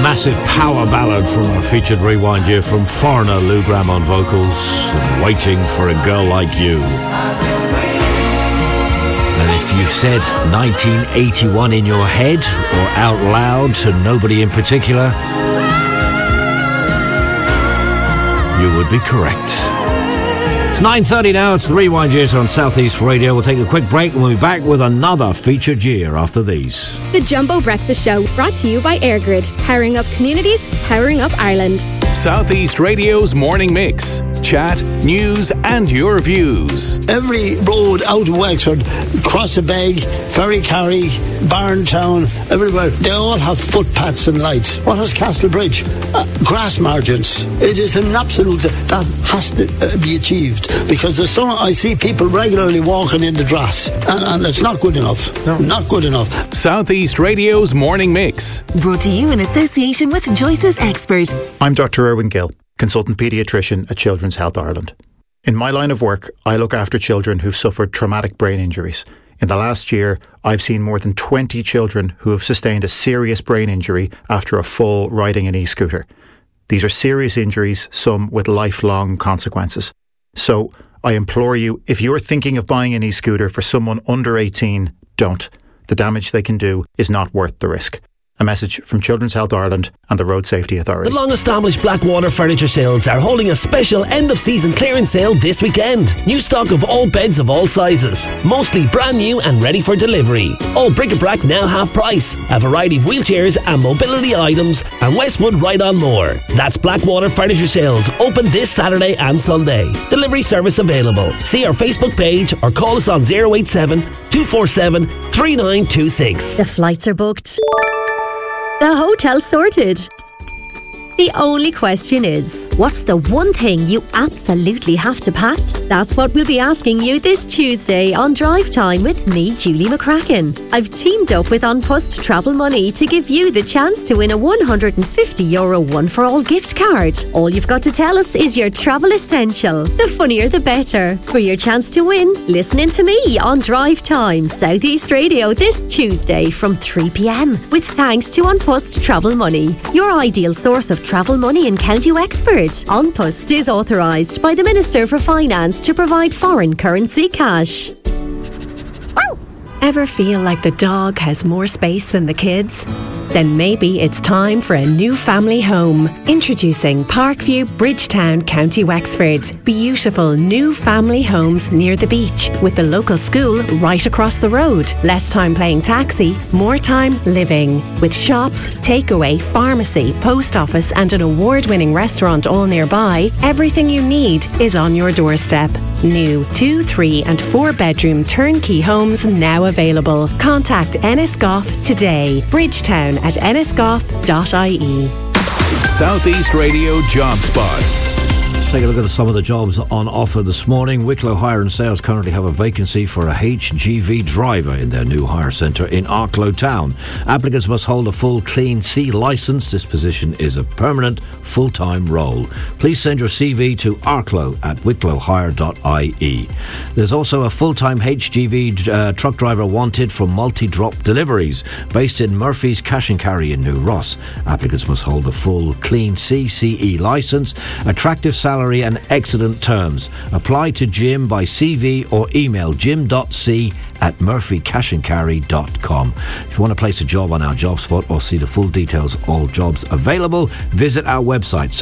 massive power ballad from our featured rewind year from Foreigner, Lou Gramm on vocals, and Waiting for a Girl Like You. And if you said 1981 in your head or out loud to nobody in particular, you would be correct. It's 9:30 now, it's the Rewind Years on South East Radio. We'll take a quick break and we'll be back with another featured year after these. The Jumbo Breakfast Show, brought to you by Airgrid. Powering up communities, powering up Ireland. South East Radio's morning mix. Chat, news and your views. Every road out of Wexford, Crossabeg, Ferrycarry, Barntown, everywhere, they all have footpaths and lights. What has Castlebridge? Grass margins. It is an absolute, that has to be achieved, because there's I see people regularly walking in the grass, and it's not good enough. No. Not good enough. South East Radio's morning mix. Brought to you in association with Joyce's Expert. I'm Dr. Erwin Gill, consultant paediatrician at Children's Health Ireland. In my line of work, I look after children who've suffered traumatic brain injuries. In the last year, I've seen more than 20 children who have sustained a serious brain injury after a fall riding an e-scooter. These are serious injuries, some with lifelong consequences. So, I implore you, if you're thinking of buying an e-scooter for someone under 18, don't. The damage they can do is not worth the risk. A message from Children's Health Ireland and the Road Safety Authority. The long-established Blackwater Furniture Sales are holding a special end-of-season clearance sale this weekend. New stock of all beds of all sizes, mostly brand new and ready for delivery. All bric-a-brac now half price. A variety of wheelchairs and mobility items, and Westwood right on more. That's Blackwater Furniture Sales, open this Saturday and Sunday. Delivery service available. See our Facebook page or call us on 087 247 3926. The flights are booked. The hotel's sorted. The only question is, what's the one thing you absolutely have to pack? That's what we'll be asking you this Tuesday on Drive Time with me, Julie McCracken. I've teamed up with An Post Travel Money to give you the chance to win a €150 one-for-all gift card. All you've got to tell us is your travel essential. The funnier the better. For your chance to win, listening to me on Drive Time, South East Radio this Tuesday from 3 p.m. with thanks to An Post Travel Money, your ideal source of travel money in County Wexford. An Post is authorised by the Minister for Finance to provide foreign currency cash. Ever feel like the dog has more space than the kids? Then maybe it's time for a new family home. Introducing Parkview, Bridgetown, County Wexford. Beautiful new family homes near the beach with the local school right across the road. Less time playing taxi, more time living. With shops, takeaway, pharmacy, post office and an award-winning restaurant all nearby, everything you need is on your doorstep. New 2, 3 and 4 bedroom turnkey homes now available. Contact Ennisgoff today. Bridgetown at ennisgoff.ie. South East Radio Job Spot. Let's take a look at some of the jobs on offer this morning. Wicklow Hire and Sales currently have a vacancy for a HGV driver in their new hire centre in Arklow Town. Applicants must hold a full Clean C licence. This position is a permanent full-time role. Please send your CV to arclow@wicklowhire.ie. There's also a full-time HGV truck driver wanted for multi-drop deliveries based in Murphy's Cash and Carry in New Ross. Applicants must hold a full Clean C CE licence, attractive salary and excellent terms. Apply to Jim by CV or email jim.c@murphycashandcarry.com. If you want to place a job on our job spot or see the full details of all jobs available, visit our website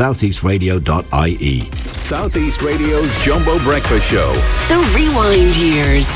southeastradio.ie. South East Radio's Jumbo Breakfast Show. The Rewind Years.